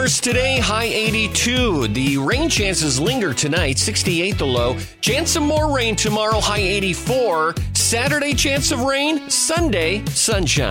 showers today, high 82. The rain chances linger tonight, 68 the low. Chance of more rain tomorrow, high 84. Saturday, chance of rain. Sunday, sunshine.